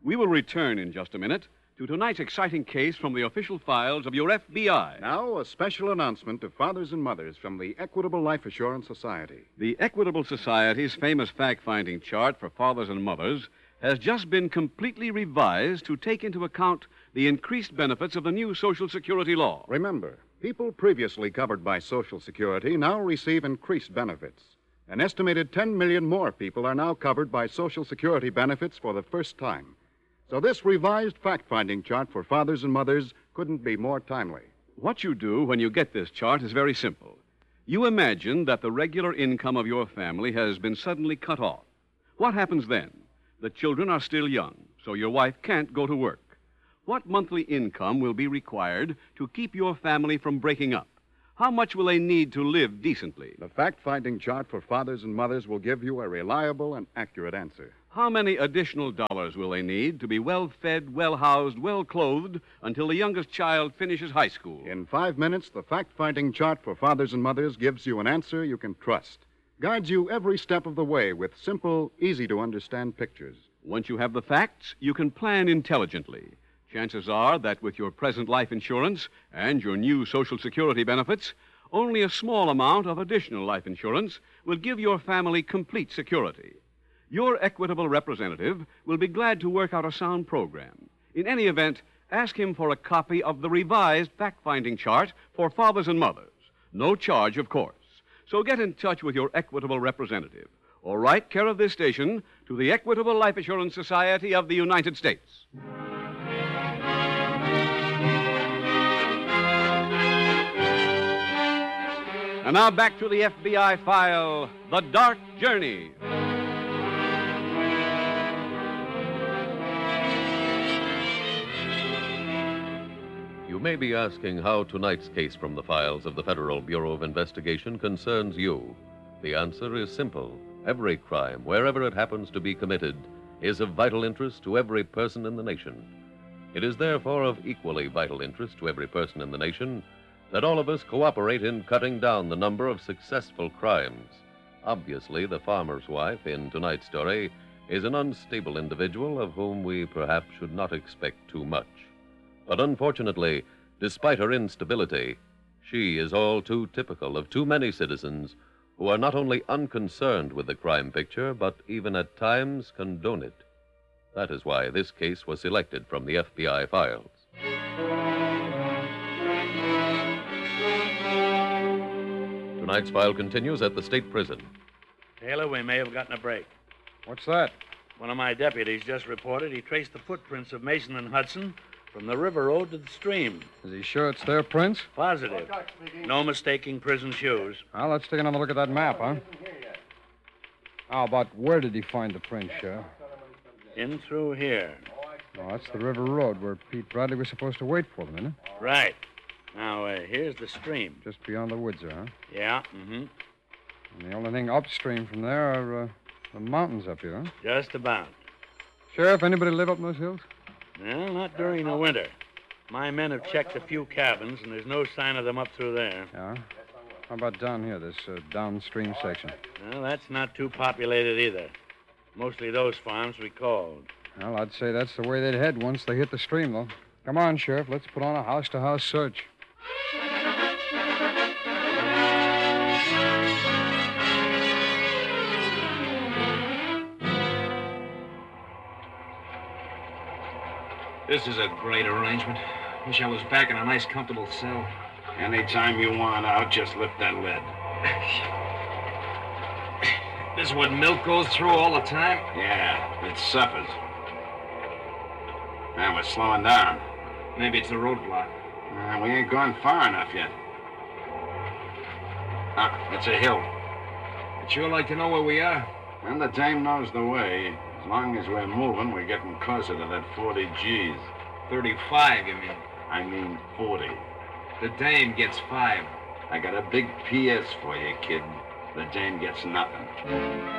We will return in just a minute to tonight's exciting case from the official files of your FBI. Now, a special announcement to fathers and mothers from the Equitable Life Assurance Society. The Equitable Society's famous fact-finding chart for fathers and mothers has just been completely revised to take into account the increased benefits of the new Social Security law. Remember, people previously covered by Social Security now receive increased benefits. An estimated 10 million more people are now covered by Social Security benefits for the first time. So this revised fact-finding chart for fathers and mothers couldn't be more timely. What you do when you get this chart is very simple. You imagine that the regular income of your family has been suddenly cut off. What happens then? The children are still young, so your wife can't go to work. What monthly income will be required to keep your family from breaking up? How much will they need to live decently? The fact-finding chart for fathers and mothers will give you a reliable and accurate answer. How many additional dollars will they need to be well-fed, well-housed, well-clothed until the youngest child finishes high school? In 5 minutes, the fact-finding chart for fathers and mothers gives you an answer you can trust. Guides you every step of the way with simple, easy-to-understand pictures. Once you have the facts, you can plan intelligently. Chances are that with your present life insurance and your new Social Security benefits, only a small amount of additional life insurance will give your family complete security. Your Equitable representative will be glad to work out a sound program. In any event, ask him for a copy of the revised fact-finding chart for fathers and mothers. No charge, of course. So get in touch with your Equitable representative or write care of this station to the Equitable Life Assurance Society of the United States. And now back to the FBI file, The Dark Journey. You may be asking how tonight's case from the files of the Federal Bureau of Investigation concerns you. The answer is simple. Every crime, wherever it happens to be committed, is of vital interest to every person in the nation. It is therefore of equally vital interest to every person in the nation that all of us cooperate in cutting down the number of successful crimes. Obviously, the farmer's wife in tonight's story is an unstable individual of whom we perhaps should not expect too much. But unfortunately, despite her instability, she is all too typical of too many citizens who are not only unconcerned with the crime picture, but even at times condone it. That is why this case was selected from the FBI files. Tonight's file continues at the state prison. Taylor, we may have gotten a break. What's that? One of my deputies just reported he traced the footprints of Mason and Hudson from the river road to the stream. Is he sure it's their prints? Positive. No mistaking prison shoes. Well, let's take another look at that map, huh? How about where did he find the prints, Sheriff? In through here. Oh, that's the river road where Pete Bradley was supposed to wait for them, isn't it? Right. Now, here's the stream. Just beyond the woods there, huh? Yeah, mm-hmm. And the only thing upstream from there are the mountains up here, huh? Just about. Sheriff, anybody live up in those hills? Well, not during the winter. My men have checked a few cabins, and there's no sign of them up through there. Yeah? How about down here, this downstream section? Well, that's not too populated either. Mostly those farms we called. Well, I'd say that's the way they'd head once they hit the stream, though. Come on, Sheriff, let's put on a house-to-house search. This is a great arrangement. Wish I was back in a nice, comfortable cell. Anytime you want out, just lift that lid. This is what milk goes through all the time? Yeah, it suffers. Man, we're slowing down. Maybe it's the roadblock. We ain't gone far enough yet. It's a hill. I'd sure like to know where we are. And the dame knows the way. As long as we're moving, we're getting closer to that 40 G's. 35, you mean? I mean 40. The dame gets 5. I got a big P.S. for you, kid. The dame gets nothing.